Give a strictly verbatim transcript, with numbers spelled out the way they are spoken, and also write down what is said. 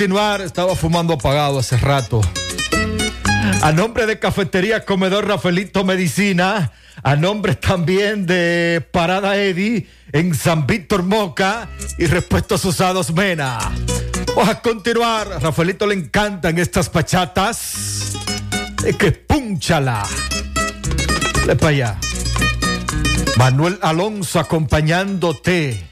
continuar, estaba fumando apagado hace rato. A nombre de Cafetería Comedor Rafaelito Medicina, a nombre también de Parada Eddie en San Víctor Moca y Repuestos Usados Mena. Vamos a continuar. A Rafaelito le encantan estas bachatas. Es que púnchala. Dale para allá. Manuel Alonso acompañándote.